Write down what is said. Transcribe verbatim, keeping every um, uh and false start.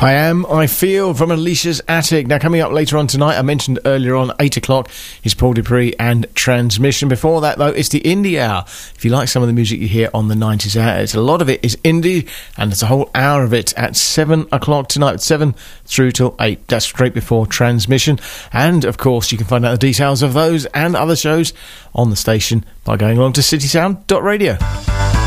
I Am, I Feel from Alicia's Attic. Now, coming up later on tonight, I mentioned earlier on, eight o'clock, is Paul Dupree and Transmission. Before that, though, it's the Indie Hour. If you like some of the music you hear on the nineties hour, it's a lot of it is indie, and it's a whole hour of it at seven o'clock tonight, seven through till eight. That's straight before Transmission. And, of course, you can find out the details of those and other shows on the station by going along to citysound dot radio.